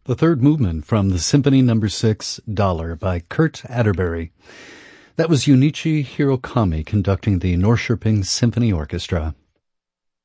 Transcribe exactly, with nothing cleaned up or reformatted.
The third movement from the Symphony Number six, Dollar, by Kurt Atterbury. That was Junichi Hirokami conducting the Norrköping Symphony Orchestra.